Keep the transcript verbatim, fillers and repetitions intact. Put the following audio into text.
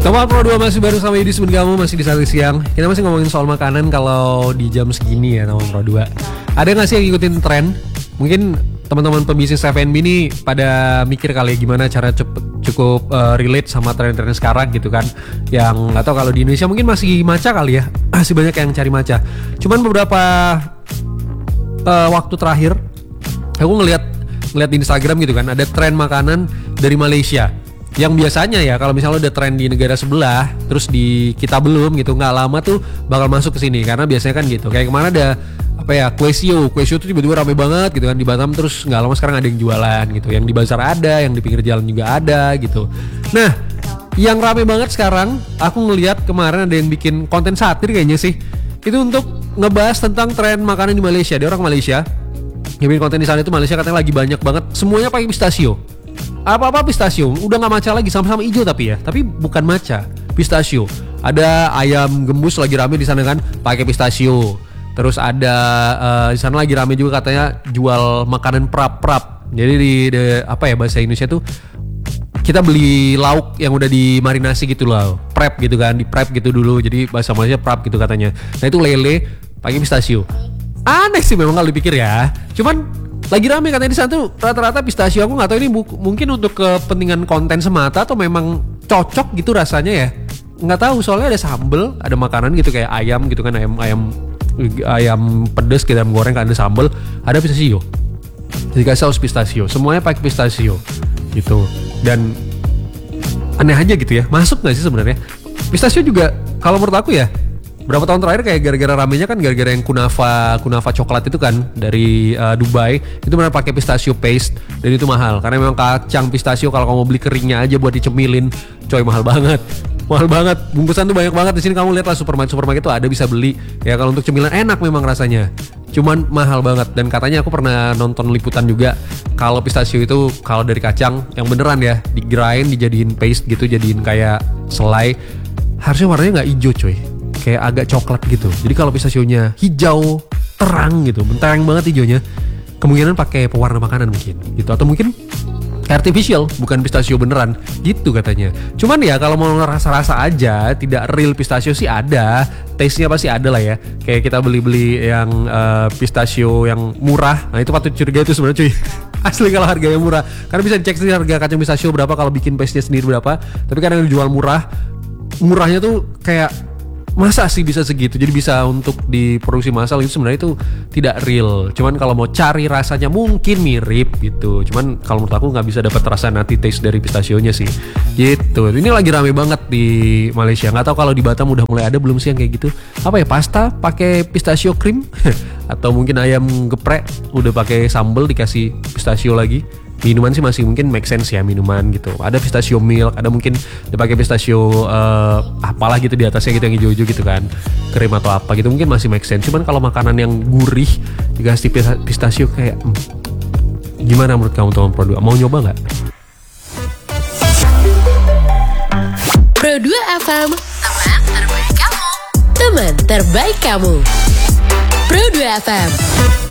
Teman Pro dua masih baru sama Yudi sebelum kamu masih di saat siang. Kita masih ngomongin soal makanan kalau di jam segini ya teman Pro dua. Ada gak sih yang ngikutin tren? Mungkin teman-teman pembisnis F and B ini pada mikir kali ya gimana cara cepet, cukup uh, relate sama tren-tren sekarang gitu kan. Yang gak tahu kalau di Indonesia mungkin masih maca kali ya. Masih banyak yang cari maca. Cuman beberapa uh, waktu terakhir aku ngeliat ngeliat di Instagram gitu kan, ada tren makanan dari Malaysia. Yang biasanya ya kalau misalnya udah tren di negara sebelah, terus di kita belum gitu, nggak lama tuh bakal masuk ke sini karena biasanya kan gitu. Kayak kemana ada apa ya, kue sio, kue sio tuh tiba-tiba rame banget gitu kan di Batam, terus nggak lama sekarang ada yang jualan gitu. Yang di bazar ada, yang di pinggir jalan juga ada gitu. Nah, yang rame banget sekarang, aku ngeliat kemarin ada yang bikin konten satir kayaknya sih. Itu untuk ngebahas tentang tren makanan di Malaysia. Dia orang Malaysia. Yang bikin konten di sana itu Malaysia katanya lagi banyak banget, semuanya pakai pistachio. Apa-apa pistachio, udah nggak maca lagi, sama-sama hijau tapi ya, tapi bukan maca, pistachio. Ada ayam gembus lagi rame di sana kan, pakai pistachio. Terus ada uh, di sana lagi rame juga katanya jual makanan prap-prap. Jadi di, di apa ya bahasa Indonesia tuh, kita beli lauk yang udah dimarinasi gitu loh, prep gitu kan, di prep gitu dulu. Jadi bahasa Malaysia prap gitu katanya. Nah itu lele pakai pistachio. Aneh sih memang kalau dipikir ya. Cuman lagi rame katanya di sana tuh rata-rata pistachio. Aku nggak tahu ini bu- mungkin untuk kepentingan konten semata atau memang cocok gitu rasanya ya. Nggak tahu, soalnya ada sambel, ada makanan gitu kayak ayam gitu kan, ayam ayam ayam pedes gitu, ayam goreng kan ada sambel, ada pistachio. Dikasih saus pistachio, semuanya pakai pistachio gitu. Dan aneh aja gitu ya. Masuk nggak sih sebenarnya? Pistachio juga kalau menurut aku ya, berapa tahun terakhir kayak gara-gara ramenya kan gara-gara yang kunafa kunafa coklat itu kan dari uh, Dubai, itu benar pakai pistachio paste dan itu mahal karena memang kacang pistachio kalau kamu beli keringnya aja buat dicemilin, coy mahal banget. Mahal banget. Bungkusan tuh banyak banget di sini, kamu lihatlah supermarket supermarket tuh ada bisa beli. Ya kalau untuk cemilan enak memang rasanya. Cuman mahal banget, dan katanya aku pernah nonton liputan juga kalau pistachio itu kalau dari kacang yang beneran ya, di grind dijadiin paste gitu, jadiin kayak selai, harusnya warnanya nggak hijau coy, kayak agak coklat gitu. Jadi kalau pistachionya hijau terang gitu, mentereng banget hijaunya, kemungkinan pakai pewarna makanan mungkin gitu, atau mungkin artificial, bukan pistachio beneran gitu katanya. Cuman ya kalau mau rasa-rasa aja, tidak real pistachio sih ada, taste-nya pasti ada lah ya. Kayak kita beli-beli yang uh, pistachio yang murah, nah itu patut curiga itu sebenarnya cuy. Asli kalau harganya murah, karena bisa dicek sendiri harga kacang pistachio berapa kalau bikin paste-nya sendiri berapa. Tapi kadang yang dijual murah, murahnya tuh kayak masa sih bisa segitu. Jadi bisa untuk diproduksi massal itu sebenarnya itu tidak real. Cuman kalau mau cari rasanya mungkin mirip gitu. Cuman kalau menurut aku nggak bisa dapat rasa nutty taste dari pistachionya sih. Gitu. Ini lagi rame banget di Malaysia. Nggak tahu kalau di Batam udah mulai ada belum sih yang kayak gitu. Apa ya, pasta pakai pistachio cream atau mungkin ayam geprek udah pakai sambal dikasih pistachio lagi. Minuman sih masih mungkin make sense ya, minuman gitu. Ada pistachio milk, ada mungkin dipakai pistachio uh, apalah gitu di atasnya gitu yang hijau-hijau gitu kan, krim atau apa gitu, mungkin masih make sense. Cuman kalau makanan yang gurih dikasih pistachio kayak hmm, gimana menurut kamu teman Pro dua? Mau nyoba nggak? Pro dua F M, teman terbaik kamu. Teman terbaik kamu. Pro dua F M.